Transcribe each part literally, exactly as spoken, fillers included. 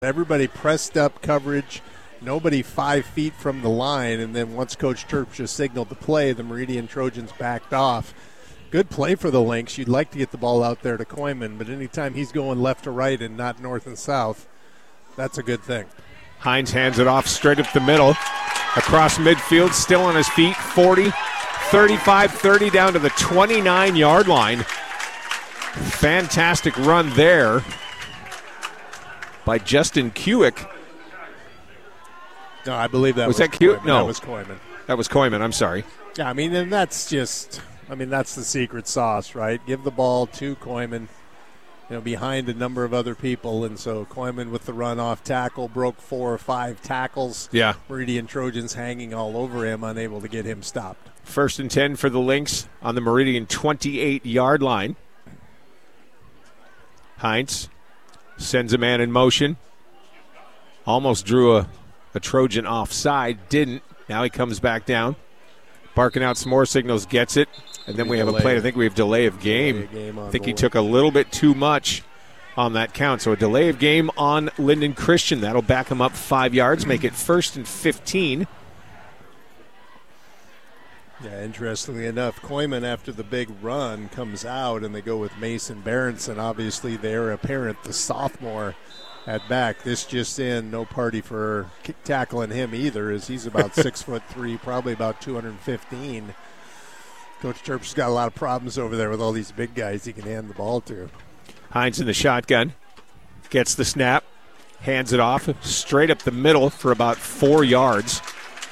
Everybody pressed up coverage, nobody five feet from the line, and then once Coach Terps just signaled the play, the Meridian Trojans backed off. Good play for the Lynx. You'd like to get the ball out there to Koyman, but anytime he's going left to right and not north and south, that's a good thing. Hines hands it off straight up the middle, across midfield, still on his feet, forty, thirty-five, thirty down to the twenty-nine-yard line. Fantastic run there by Justin Kuick. No, I believe that was, was that Kuick? No, that was Koyman. That was Koyman. I'm sorry. Yeah, I mean, and that's just, I mean, that's the secret sauce, right? Give the ball to Koyman, you know, behind a number of other people, and so Koyman with the run-off tackle broke four or five tackles. Yeah. Meridian Trojans hanging all over him, unable to get him stopped. First and ten for the Lynx on the Meridian twenty-eight-yard line. Hines sends a man in motion. Almost drew a, a Trojan offside. Didn't. Now he comes back down. Barking out some more signals. Gets it. And then we have a play. I think we have delay of game. game I think he took a little bit too much on that count. So a delay of game on Linden Christian. That'll back him up five yards. Make it first and fifteen. Yeah, interestingly enough, Koyman, after the big run, comes out, and they go with Mason Berenson. Obviously, they're apparent, the sophomore at back. This just in, no party for kick tackling him either, as he's about six foot three, probably about two hundred fifteen. Coach Terps has got a lot of problems over there with all these big guys he can hand the ball to. Hines in the shotgun, gets the snap, hands it off, straight up the middle for about four yards.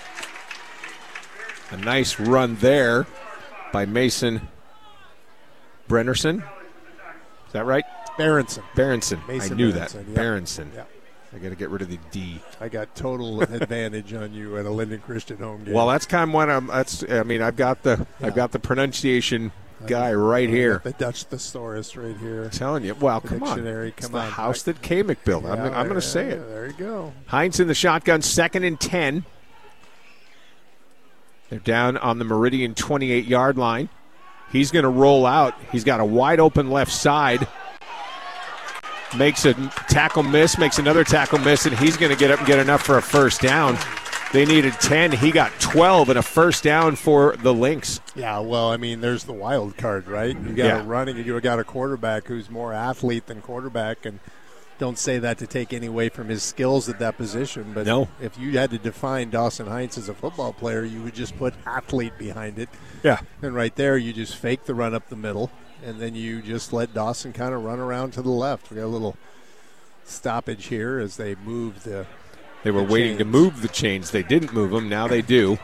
A nice run there by Mason Brennerson. Is that right? Berenson. Berenson. Mason I knew Berenson, that. Yep. Berenson. Yep. I got to get rid of the D. I got total advantage on you at a Linden Christian home game. Well, that's kind of what I'm. That's. I mean, I've got the. Yeah. I've got the pronunciation guy right here. The Dutch thesaurus right here. I'm telling you. Well, the come dictionary. on. Come it's on. the house that Kamick built. Yeah, I'm, I'm going to say yeah, it. There you go. Hines in the shotgun, second and ten. They're down on the Meridian twenty-eight-yard line. He's going to roll out. He's got a wide open left side. Makes a tackle miss, makes another tackle miss, and he's going to get up and get enough for a first down. They needed ten. He got twelve and a first down for the Lynx. Yeah, well, I mean, there's the wild card, right? You got Yeah. a running, you got a quarterback who's more athlete than quarterback, and don't say that to take any away from his skills at that position. But No. if you had to define Dawson Hines as a football player, you would just put athlete behind it. Yeah. And right there, you just fake the run up the middle, and then you just let Dawson kind of run around to the left. We got a little stoppage here as they move the They were the waiting to chains. move the chains. They didn't move them. Now they do.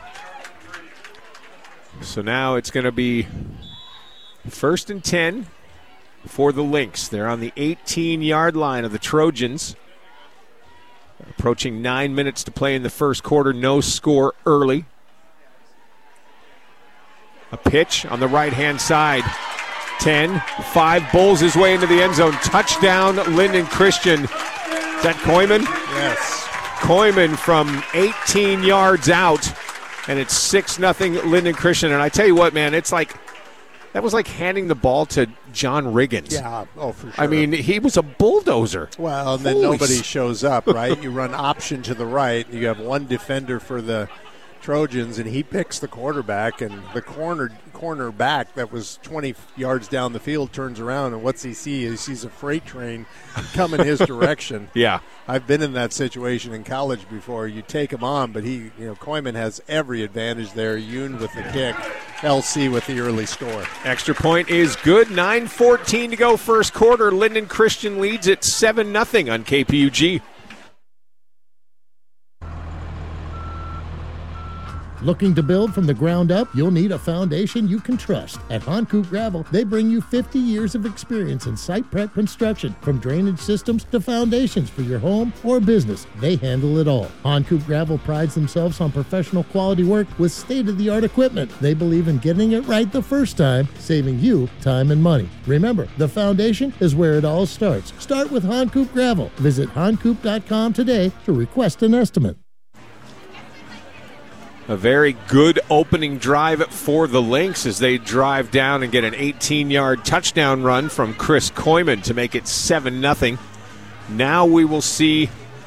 So now it's going to be first and ten for the Lynx. They're on the eighteen-yard line of the Trojans. Approaching nine minutes to play in the first quarter. No score early. A pitch on the right-hand side. ten, five, bowls his way into the end zone. Touchdown, Linden Christian. Is that Koyman? Yes. Koyman from eighteen yards out, and it's six nothing Linden Christian. And I tell you what, man, it's like, that was like handing the ball to John Riggins. Yeah, oh, for sure. I mean, he was a bulldozer. Well, and then Holy nobody s- shows up, right? You run option to the right. You have one defender for the Trojans, and he picks the quarterback, and the corner cornerback that was twenty yards down the field turns around, and what's he see? He sees a freight train coming his direction. Yeah. I've been in that situation in college before. You take him on, but he, you know, Koyman has every advantage there. Yoon with the kick, L C with the early score. Extra point is good. nine fourteen to go first quarter. Linden Christian leads at seven nothing on K P U G. Looking to build from the ground up? You'll need a foundation you can trust. At Honcoop Gravel, they bring you fifty years of experience in site prep construction, from drainage systems to foundations for your home or business. They handle it all. Honcoop Gravel prides themselves on professional quality work with state-of-the-art equipment. They believe in getting it right the first time, saving you time and money. Remember, the foundation is where it all starts. Start with Honcoop Gravel. Visit honcoop dot com today to request an estimate. A very good opening drive for the Lynx as they drive down and get an eighteen-yard touchdown run from Chris Koyman to make it seven nothing. Now we will see